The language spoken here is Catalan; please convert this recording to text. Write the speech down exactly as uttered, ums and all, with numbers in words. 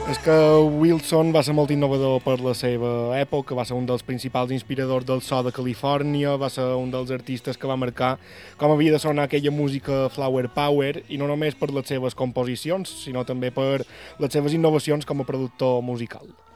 És que Wilson va ser molt innovador per la seva època, va ser un dels principals inspiradors del so de Califòrnia, va ser un dels artistes que va marcar com havia de sonar aquella música flower power, i no només per les seves composicions, sinó també per les seves innovacions com a productor musical.